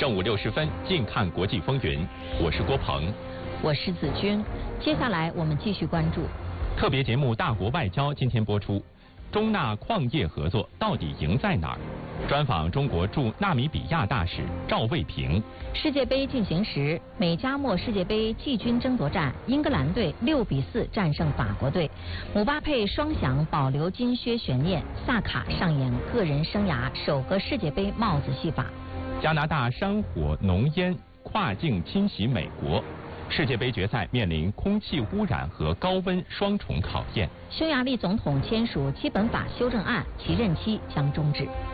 正午60分，近看国际风云，我是郭鹏， 我是子君。接下来我们继续关注特别节目《大国外交》，今天播出。中纳矿业合作到底赢在哪儿？专访中国驻纳米比亚大使赵卫平。 世界杯进行时，美加墨世界杯季军争夺战，英格兰队6-4战胜法国队，姆巴佩双响保留金靴悬念，萨卡上演个人生涯首个世界杯帽子戏法。 加拿大山火浓烟跨境侵袭美国。世界杯决赛面临空气污染和高温双重考验。 匈牙利总统签署基本法修正案，其任期将终止。